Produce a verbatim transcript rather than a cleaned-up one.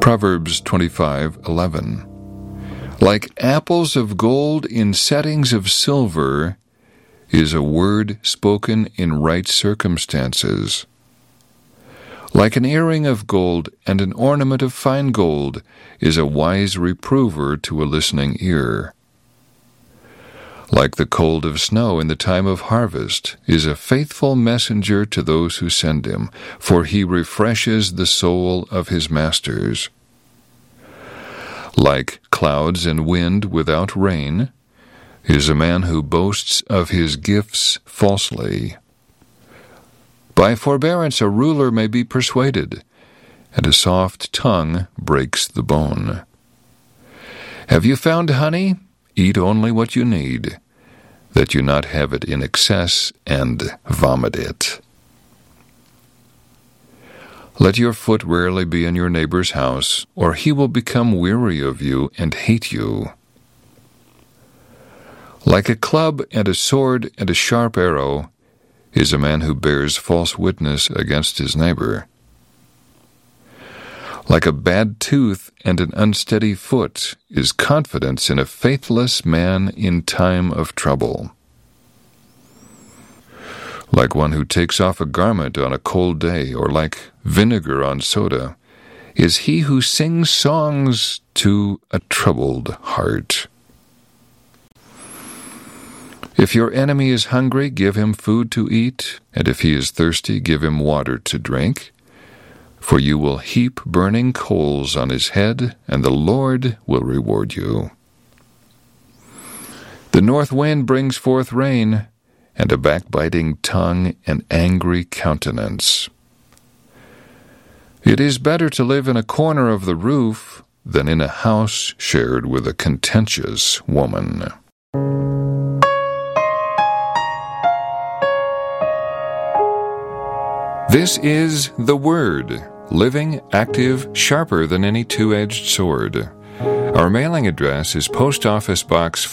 Proverbs twenty-five eleven. Like apples of gold in settings of silver is a word spoken in right circumstances. Like an earring of gold and an ornament of fine gold is a wise reprover to a listening ear. Like the cold of snow in the time of harvest is a faithful messenger to those who send him, for he refreshes the soul of his masters. Like clouds and wind without rain is a man who boasts of his gifts falsely. By forbearance a ruler may be persuaded, and a soft tongue breaks the bone. Have you found honey? Eat only what you need, that you not have it in excess and vomit it. Let your foot rarely be in your neighbor's house, or he will become weary of you and hate you. Like a club and a sword and a sharp arrow is a man who bears false witness against his neighbor. Like a bad tooth and an unsteady foot is confidence in a faithless man in time of trouble. Like one who takes off a garment on a cold day, or like vinegar on soda, is he who sings songs to a troubled heart. If your enemy is hungry, give him food to eat, and if he is thirsty, give him water to drink. For you will heap burning coals on his head, and the Lord will reward you. The north wind brings forth rain, and a backbiting tongue an angry countenance. It is better to live in a corner of the roof than in a house shared with a contentious woman. This is The Word, living, active, sharper than any two-edged sword. Our mailing address is Post Office Box